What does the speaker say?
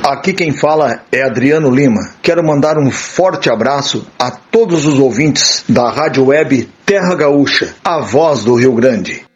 Aqui quem fala é Adriano Lima. Quero mandar um forte abraço a todos os ouvintes da Rádio Web Terra Gaúcha, a voz do Rio Grande.